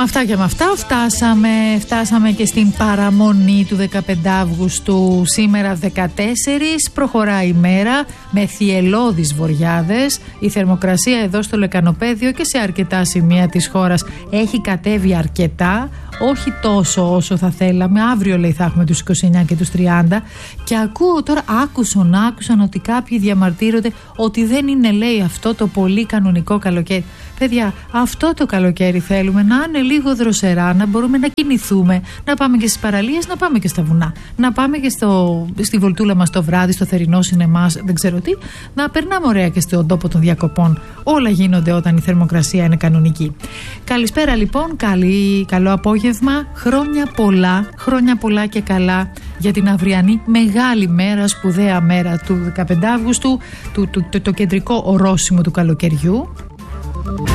Με αυτά και με αυτά φτάσαμε και στην παραμονή του 15 Αύγουστου. Σήμερα 14 προχωράει η μέρα με θυελλώδεις βοριάδες. Η θερμοκρασία εδώ στο Λεκανοπαίδιο και σε αρκετά σημεία της χώρας έχει κατέβει αρκετά. Όχι τόσο όσο θα θέλαμε. Αύριο λέει θα έχουμε τους 29 και τους 30. Και ακούω τώρα, άκουσαν ότι κάποιοι διαμαρτύρονται ότι δεν είναι, λέει, αυτό το πολύ κανονικό καλοκαίρι. Παιδιά, αυτό το καλοκαίρι θέλουμε να είναι λίγο δροσερά, να μπορούμε να κινηθούμε, να πάμε και στις παραλίες, να πάμε και στα βουνά, να πάμε και στη βολτούλα μας το βράδυ, στο θερινό σινεμά, δεν ξέρω τι, να περνάμε ωραία και στον τόπο των διακοπών. Όλα γίνονται όταν η θερμοκρασία είναι κανονική. Καλησπέρα λοιπόν, καλό απόγευμα, χρόνια πολλά και καλά για την αυριανή μεγάλη μέρα, σπουδαία μέρα του 15 Αύγουστου, το κεντρικό ορόσημο του καλοκαιριού.